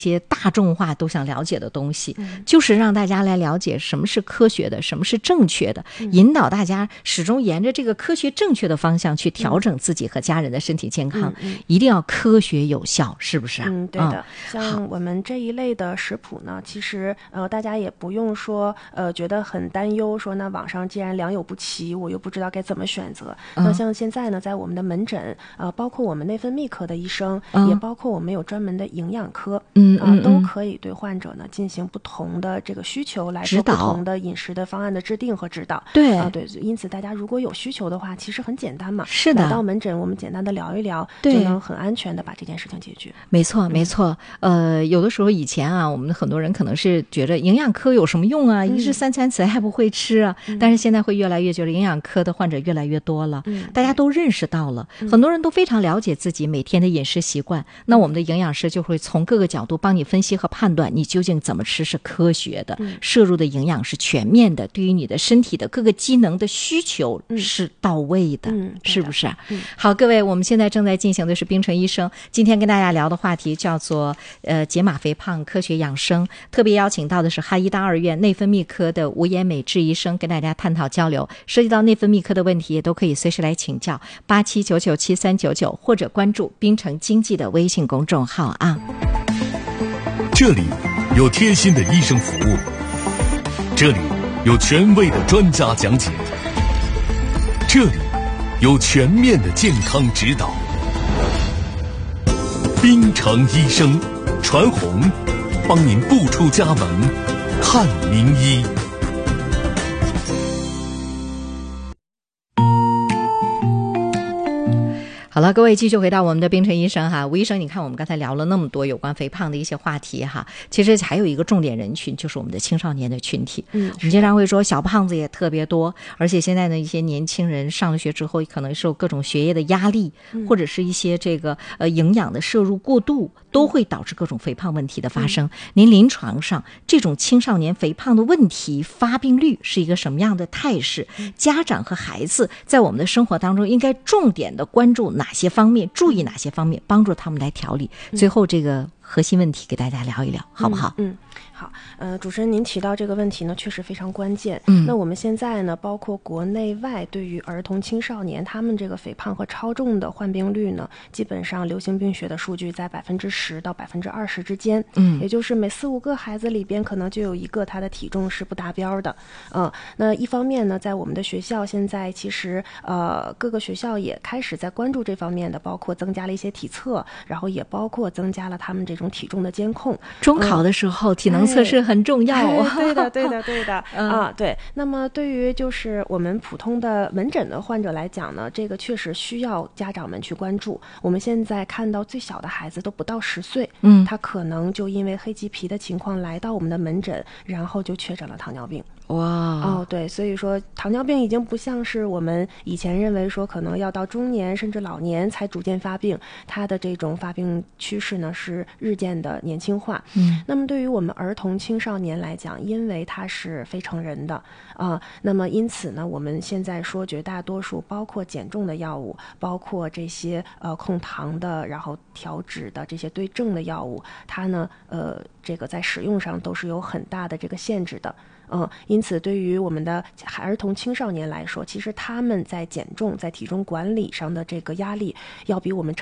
些大众化都想了解的东西，就是让大家来了解什么是科学的，什么是正确的，引导大家始终沿着这个科学正确的方向去调整自己和家人的身体健康，一定要科学有效，是不是啊？ 对的。像我们这一类的食谱呢，其实大家也不用说觉得很担忧，说那网上既然良莠不齐，我又不知道该怎么选择。那像现在呢，在我们的门诊包括我们内分泌科的医生，也包括我们有专门的营养科，都可以对患者呢进行不同的这个需求来做不同的饮食的方案的制定和指导。 对对，因此大家如果有需求的话，其实很简单嘛， 是的， 来到门诊我们简单的聊一聊，就能很安全的把这件事情解决。 没错没错。有的时候以前啊，我们很多人可能是觉得营养科有什么用啊，一日三餐谁还不会吃啊，但是现在会越来越觉得营养科的患者越来越多了，大家都认识到了，很多人都非常了解自己每天的饮食习惯，那我们的营养师就会从各个角度帮你分析和判断你究竟怎么吃是科学的，摄入的营养是全面的，对于你的身体的各个机能的需求是到位的，是不是？好，各位，我们现在正在进行的是冰城医生今天跟大家聊的话题叫做解码肥胖科学养生，特别邀请到的是哈医大二院内分泌科的吴延美治医生跟大家探讨交流，涉及到内分泌科的问题也都可以随时来请教87997399，或者关注冰城经济的微信公众号啊。 这里有贴心的医生服务，这里有权威的专家讲解，这里有全面的健康指导。冰城医生传红，帮您不出家门看名医。 好了，各位继续回到我们的冰城医生哈，吴医生，你看我们刚才聊了那么多有关肥胖的一些话题哈，其实还有一个重点人群就是我们的青少年的群体。我们经常会说小胖子也特别多，而且现在的一些年轻人上了学之后，可能受各种学业的压力，或者是一些这个营养的摄入过度，都会导致各种肥胖问题的发生。您临床上这种青少年肥胖的问题发病率是一个什么样的态势？家长和孩子在我们的生活当中应该重点的关注哪些方面，注意哪些方面，帮助他们来调理。最后这个核心问题给大家聊一聊，好不好？ 好，主持人您提到这个问题呢，确实非常关键。那我们现在呢，包括国内外，对于儿童青少年他们这个肥胖和超重的患病率呢，基本上流行病学的数据在10%到20%之间。也就是每4、5个孩子里边，可能就有一个他的体重是不达标的。那一方面呢，在我们的学校现在其实各个学校也开始在关注这方面的，包括增加了一些体测，然后也包括增加了他们这种体重的监控。 中考的时候，体能测试很重要。 对的对。那么对于就是我们普通的门诊的患者来讲呢，这个确实需要家长们去关注。我们现在看到最小的孩子都不到10岁，他可能就因为黑棘皮的情况来到我们的门诊，然后就确诊了糖尿病。对，所以说糖尿病已经不像是我们以前认为说可能要到中年甚至老年才逐渐发病，它的这种发病趋势呢是日渐的年轻化。那么对于我们儿童青少年来讲，因为它是非成人的那么因此呢，我们现在说绝大多数包括减重的药物，包括这些控糖的，然后调脂的这些对症的药物，它呢这个在使用上都是有很大的这个限制的。因此对于我们的儿童青少年来说，其实他们在减重在体重管理上的这个压力要比我们